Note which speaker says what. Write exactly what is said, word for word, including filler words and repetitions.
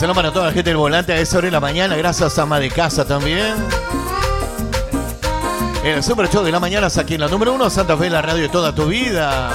Speaker 1: Saludos para toda la gente del volante a esa hora de la mañana. Gracias a Ama de Casa también. El Super Show de la mañana aquí en la número uno, Santa Fe, la radio de toda tu vida.